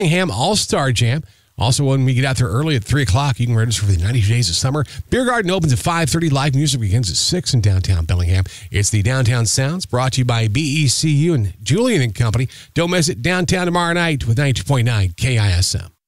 Bellingham All-Star Jam. Also, when we get out there early at 3 o'clock, you can register for the 90 Days of Summer. Beer Garden opens at 5:30. Live music begins at 6 in downtown Bellingham. It's the Downtown Sounds, brought to you by BECU and Julian & Company. Don't miss it, downtown tomorrow night with 92.9 KISM.